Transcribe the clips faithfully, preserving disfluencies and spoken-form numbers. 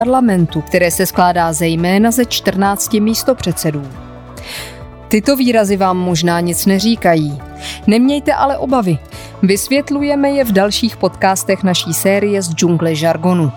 parlamentu, které se skládá zejména ze čtrnácti místopředsedů. Tyto výrazy vám možná nic neříkají. Nemějte ale obavy. Vysvětlujeme je v dalších podcastech naší série z džungle žargonu.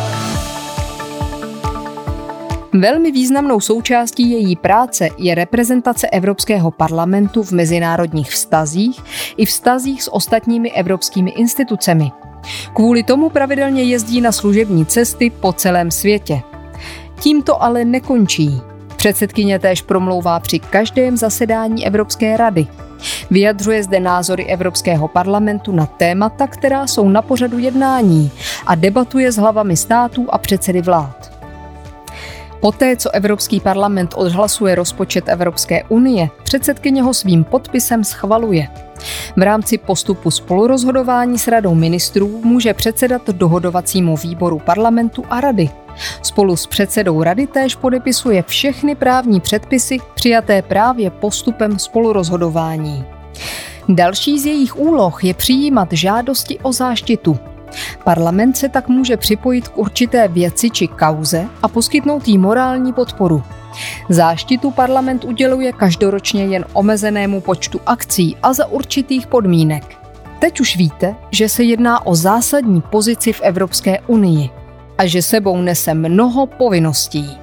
Velmi významnou součástí její práce je reprezentace Evropského parlamentu v mezinárodních vztazích i vztazích s ostatními evropskými institucemi. Kvůli tomu pravidelně jezdí na služební cesty po celém světě. Tím to ale nekončí. Předsedkyně též promlouvá při každém zasedání Evropské rady. Vyjadřuje zde názory Evropského parlamentu na témata, která jsou na pořadu jednání a debatuje s hlavami států a předsedy vlád. Poté, co Evropský parlament odhlasuje rozpočet Evropské unie, předsedkyně ho svým podpisem schvaluje. V rámci postupu spolurozhodování s radou ministrů může předsedat dohodovacímu výboru parlamentu a rady. Spolu s předsedou rady též podepisuje všechny právní předpisy přijaté právě postupem spolurozhodování. Další z jejich úloh je přijímat žádosti o záštitu. Parlament se tak může připojit k určité věci či kauze a poskytnout jí morální podporu. Záštitu parlament uděluje každoročně jen omezenému počtu akcí a za určitých podmínek. Teď už víte, že se jedná o zásadní pozici v Evropské unii a že sebou nese mnoho povinností.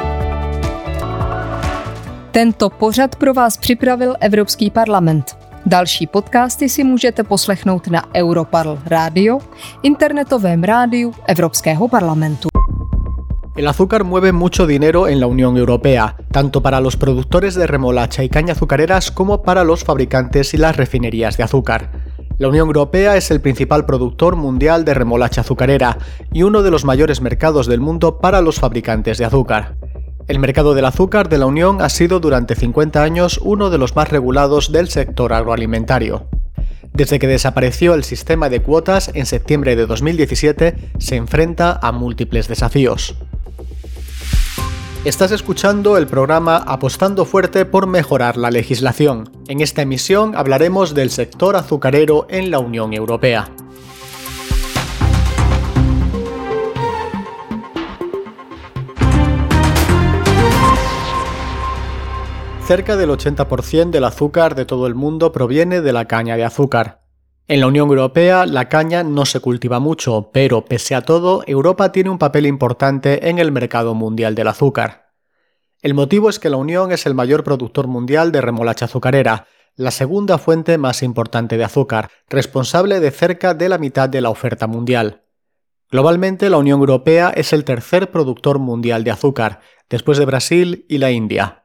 Tento pořad pro vás připravil Evropský parlament. Další podcasty si můžete poslechnout na Europarl Radio, internetovém rádiu Evropského parlamentu. El azúcar mueve mucho dinero en la Unión Europea, tanto para los productores de remolacha y caña azucareras como para los fabricantes y las refinerías de azúcar. La Unión Europea es el principal productor mundial de remolacha azucarera y uno de los mayores mercados del mundo para los fabricantes de azúcar. El mercado del azúcar de la Unión ha sido durante cincuenta años uno de los más regulados del sector agroalimentario. Desde que desapareció el sistema de cuotas en septiembre de dos mil diecisiete, se enfrenta a múltiples desafíos. Estás escuchando el programa Apostando Fuerte por Mejorar la Legislación. En esta emisión hablaremos del sector azucarero en la Unión Europea. Cerca del ochenta por ciento del azúcar de todo el mundo proviene de la caña de azúcar. En la Unión Europea la caña no se cultiva mucho, pero pese a todo, Europa tiene un papel importante en el mercado mundial del azúcar. El motivo es que la Unión es el mayor productor mundial de remolacha azucarera, la segunda fuente más importante de azúcar, responsable de cerca de la mitad de la oferta mundial. Globalmente, la Unión Europea es el tercer productor mundial de azúcar, después de Brasil y la India.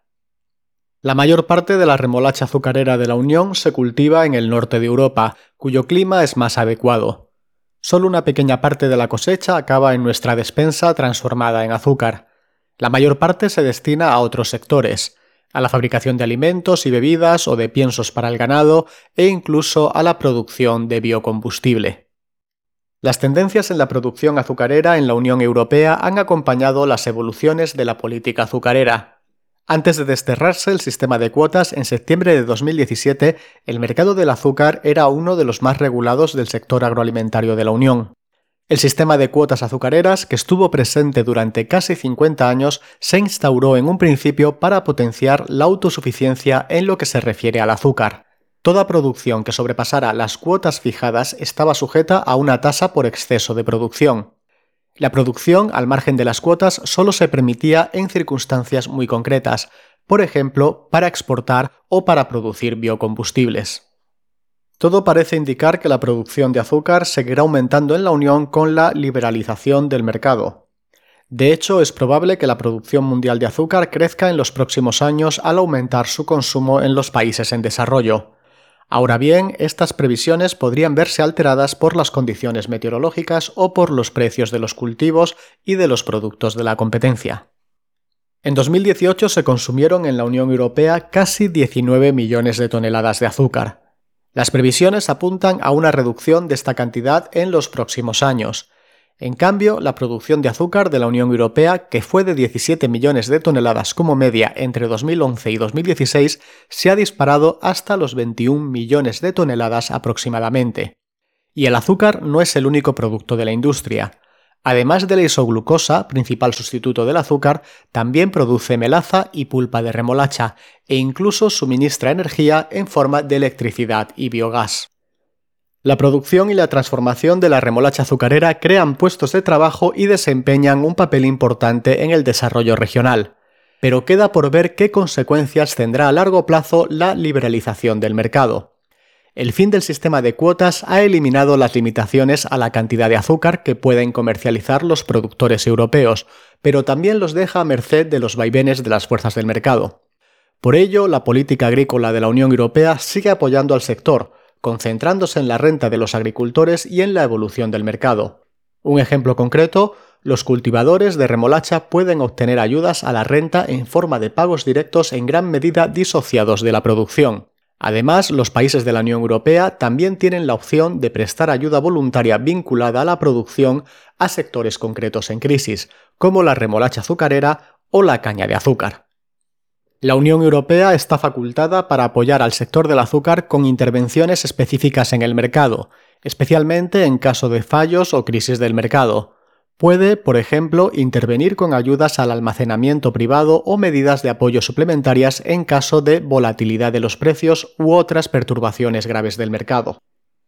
La mayor parte de la remolacha azucarera de la Unión se cultiva en el norte de Europa, cuyo clima es más adecuado. Solo una pequeña parte de la cosecha acaba en nuestra despensa transformada en azúcar. La mayor parte se destina a otros sectores, a la fabricación de alimentos y bebidas o de piensos para el ganado e incluso a la producción de biocombustible. Las tendencias en la producción azucarera en la Unión Europea han acompañado las evoluciones de la política azucarera. Antes de desterrarse el sistema de cuotas en septiembre de dos mil diecisiete, el mercado del azúcar era uno de los más regulados del sector agroalimentario de la Unión. El sistema de cuotas azucareras, que estuvo presente durante casi cincuenta años, se instauró en un principio para potenciar la autosuficiencia en lo que se refiere al azúcar. Toda producción que sobrepasara las cuotas fijadas estaba sujeta a una tasa por exceso de producción. La producción al margen de las cuotas solo se permitía en circunstancias muy concretas, por ejemplo, para exportar o para producir biocombustibles. Todo parece indicar que la producción de azúcar seguirá aumentando en la Unión con la liberalización del mercado. De hecho, es probable que la producción mundial de azúcar crezca en los próximos años al aumentar su consumo en los países en desarrollo. Ahora bien, estas previsiones podrían verse alteradas por las condiciones meteorológicas o por los precios de los cultivos y de los productos de la competencia. En dos mil dieciocho se consumieron en la Unión Europea casi diecinueve millones de toneladas de azúcar. Las previsiones apuntan a una reducción de esta cantidad en los próximos años. En cambio, la producción de azúcar de la Unión Europea, que fue de diecisiete millones de toneladas como media entre dos mil once y dos mil dieciséis, se ha disparado hasta los veintiún millones de toneladas aproximadamente. Y el azúcar no es el único producto de la industria. Además de la isoglucosa, principal sustituto del azúcar, también produce melaza y pulpa de remolacha, e incluso suministra energía en forma de electricidad y biogás. La producción y la transformación de la remolacha azucarera crean puestos de trabajo y desempeñan un papel importante en el desarrollo regional. Pero queda por ver qué consecuencias tendrá a largo plazo la liberalización del mercado. El fin del sistema de cuotas ha eliminado las limitaciones a la cantidad de azúcar que pueden comercializar los productores europeos, pero también los deja a merced de los vaivenes de las fuerzas del mercado. Por ello, la política agrícola de la Unión Europea sigue apoyando al sector, concentrándose en la renta de los agricultores y en la evolución del mercado. Un ejemplo concreto: los cultivadores de remolacha pueden obtener ayudas a la renta en forma de pagos directos en gran medida disociados de la producción. Además, los países de la Unión Europea también tienen la opción de prestar ayuda voluntaria vinculada a la producción a sectores concretos en crisis, como la remolacha azucarera o la caña de azúcar. La Unión Europea está facultada para apoyar al sector del azúcar con intervenciones específicas en el mercado, especialmente en caso de fallos o crisis del mercado. Puede, por ejemplo, intervenir con ayudas al almacenamiento privado o medidas de apoyo suplementarias en caso de volatilidad de los precios u otras perturbaciones graves del mercado.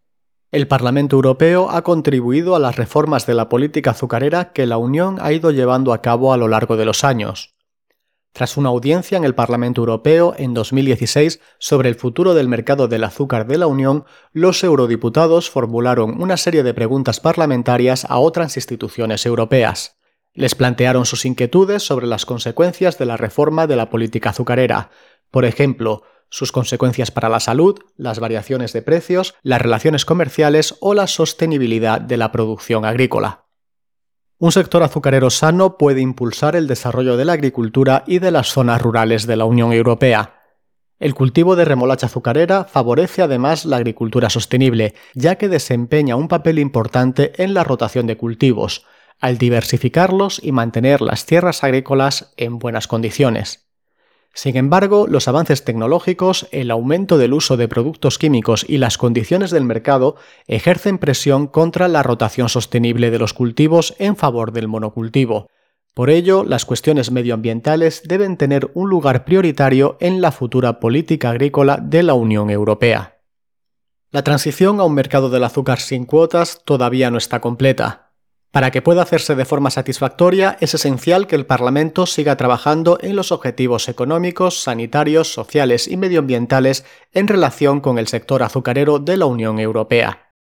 El Parlamento Europeo ha contribuido a las reformas de la política azucarera que la Unión ha ido llevando a cabo a lo largo de los años. Tras una audiencia en el Parlamento Europeo en dos mil dieciséis sobre el futuro del mercado del azúcar de la Unión, los eurodiputados formularon una serie de preguntas parlamentarias a otras instituciones europeas. Les plantearon sus inquietudes sobre las consecuencias de la reforma de la política azucarera, por ejemplo, sus consecuencias para la salud, las variaciones de precios, las relaciones comerciales o la sostenibilidad de la producción agrícola. Un sector azucarero sano puede impulsar el desarrollo de la agricultura y de las zonas rurales de la Unión Europea. El cultivo de remolacha azucarera favorece además la agricultura sostenible, ya que desempeña un papel importante en la rotación de cultivos, al diversificarlos y mantener las tierras agrícolas en buenas condiciones. Sin embargo, los avances tecnológicos, el aumento del uso de productos químicos y las condiciones del mercado ejercen presión contra la rotación sostenible de los cultivos en favor del monocultivo. Por ello, las cuestiones medioambientales deben tener un lugar prioritario en la futura política agrícola de la Unión Europea. La transición a un mercado del azúcar sin cuotas todavía no está completa. Para que pueda hacerse de forma satisfactoria, es esencial que el Parlamento siga trabajando en los objetivos económicos, sanitarios, sociales y medioambientales en relación con el sector azucarero de la Unión Europea.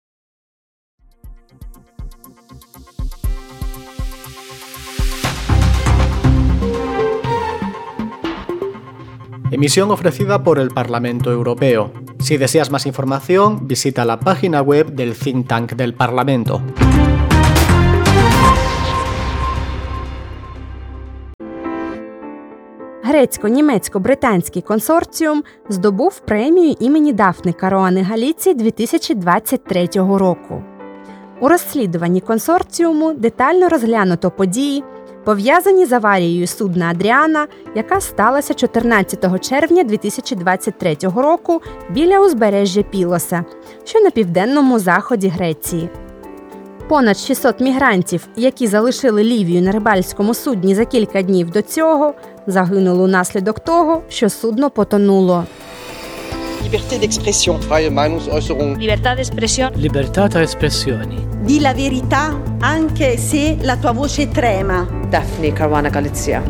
Emisión ofrecida por el Parlamento Europeo. Si deseas más información, visita la página web del Think Tank del Parlamento. Грецько-німецько-британський консорціум здобув премію імені Дафни Каруани Галіції дві тисячі двадцять третього року. У розслідуванні консорціуму детально розглянуто події, пов'язані з аварією судна «Адріана», яка сталася чотирнадцятого червня дві тисячі двадцять третього року біля узбережжя Пілоса, що на південному заході Греції. Понад шістсот мігрантів, які залишили Лівію на рибальському судні за кілька днів до цього, загинули унаслідок того, що судно потонуло. Libertà d'espressione. Freie Meinungsäußerung. Libertà d'espressione. Libertà d'espressione. Di la verità anche se la tua voce trema. Daphne Caruana Galizia.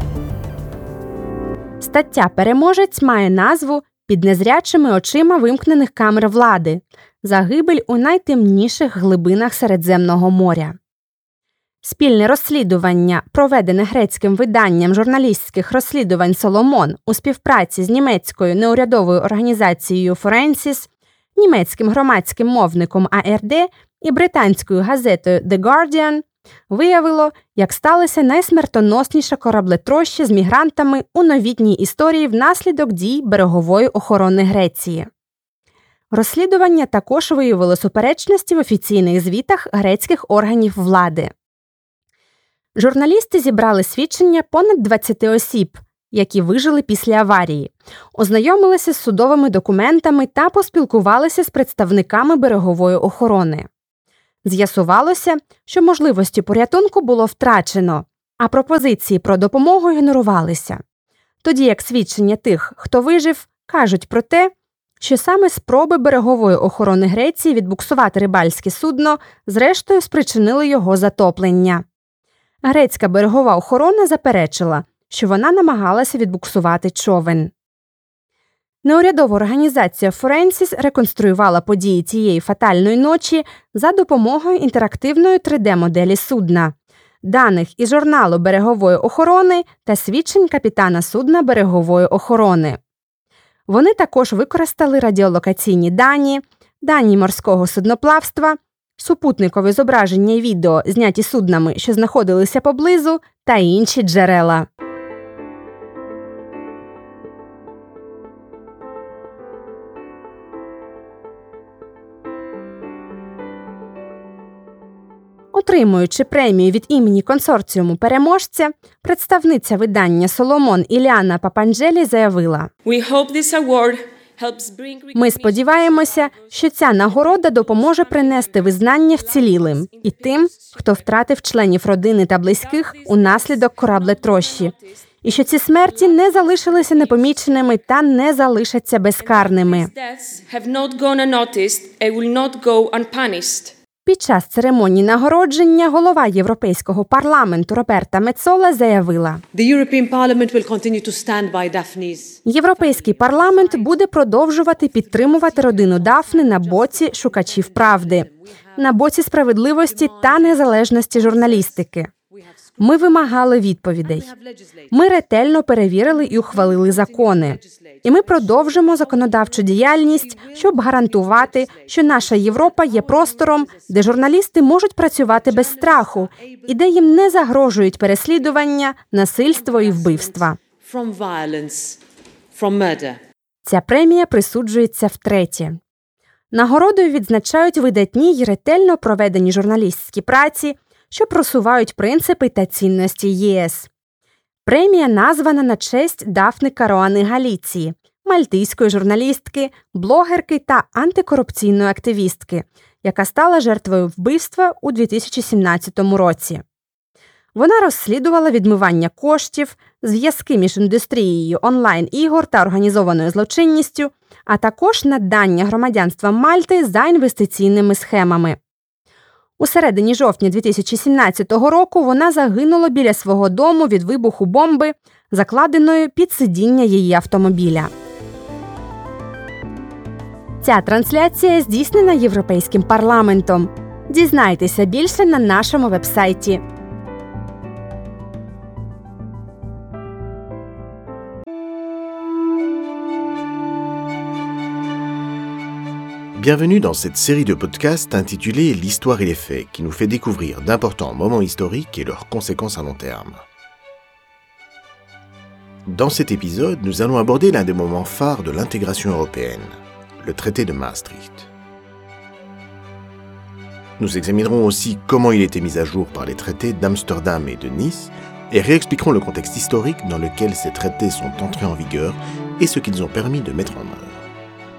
Стаття-переможець має назву «Під незрячими очима вимкнених камер влади. Загибель у найтемніших глибинах Середземного моря». Спільне розслідування, проведене грецьким виданням журналістських розслідувань «Соломон» у співпраці з німецькою неурядовою організацією Forensis, німецьким громадським мовником А Р Д і британською газетою The Guardian, виявило, як сталося найсмертоносніше кораблетроща з мігрантами у новітній історії внаслідок дій берегової охорони Греції. Розслідування також виявило суперечності в офіційних звітах грецьких органів влади. Журналісти зібрали свідчення понад двадцяти осіб, які вижили після аварії, ознайомилися з судовими документами та поспілкувалися з представниками берегової охорони. З'ясувалося, що можливості порятунку було втрачено, а пропозиції про допомогу ігнорувалися. Тоді як свідчення тих, хто вижив, кажуть про те, що саме спроби берегової охорони Греції відбуксувати рибальське судно зрештою спричинили його затоплення. Грецька берегова охорона заперечила, що вона намагалася відбуксувати човен. Неурядова організація Форенсіс реконструювала події цієї фатальної ночі за допомогою інтерактивної три де-моделі судна, даних із журналу берегової охорони та свідчень капітана судна берегової охорони. Вони також використали радіолокаційні дані, дані морського судноплавства, супутникові зображення і відео, зняті суднами, що знаходилися поблизу, та інші джерела. Отримуючи премію від імені консорціуму переможця, представниця видання «Соломон» Іліана Папанджелі заявила: «Ми сподіваємося, що ця нагорода допоможе принести визнання вцілілим і тим, хто втратив членів родини та близьких унаслідок кораблетрощі, і що ці смерті не залишилися непоміченими та не залишаться безкарними». Під час церемонії нагородження голова Європейського парламенту Роберта Мецола заявила: «Європейський парламент буде продовжувати підтримувати родину Дафни на боці шукачів правди, на боці справедливості та незалежності журналістики. Ми вимагали відповідей. Ми ретельно перевірили і ухвалили закони. І ми продовжимо законодавчу діяльність, щоб гарантувати, що наша Європа є простором, де журналісти можуть працювати без страху і де їм не загрожують переслідування, насильство і вбивства». Ця премія присуджується втретє. Нагородою відзначають видатні й ретельно проведені журналістські праці, що просувають принципи та цінності ЄС. Премія названа на честь Дафни Каруани Галіції, мальтійської журналістки, блогерки та антикорупційної активістки, яка стала жертвою вбивства у дві тисячі сімнадцятому році. Вона розслідувала відмивання коштів, зв'язки між індустрією онлайн-ігор та організованою злочинністю, а також надання громадянства Мальти за інвестиційними схемами. У середині жовтня дві тисячі сімнадцятого року вона загинула біля свого дому від вибуху бомби, закладеної під сидіння її автомобіля. Ця трансляція здійснена Європейським парламентом. Дізнайтеся більше на нашому вебсайті. Bienvenue dans cette série de podcasts intitulée L'histoire et les faits, qui nous fait découvrir d'importants moments historiques et leurs conséquences à long terme. Dans cet épisode, nous allons aborder l'un des moments phares de l'intégration européenne, le traité de Maastricht. Nous examinerons aussi comment il était mis à jour par les traités d'Amsterdam et de Nice, et réexpliquerons le contexte historique dans lequel ces traités sont entrés en vigueur et ce qu'ils ont permis de mettre en œuvre.